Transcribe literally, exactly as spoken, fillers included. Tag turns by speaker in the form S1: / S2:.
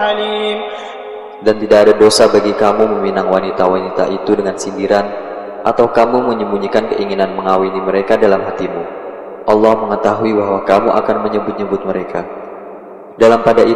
S1: عليم.
S2: Dan tidak ada dosa bagi kamu meminang wanita-wanita itu dengan sindiran, atau kamu menyembunyikan keinginan mengawini mereka dalam hatimu. Allah mengetahui bahwa kamu akan menyebut-nyebut mereka. Dalam pada itu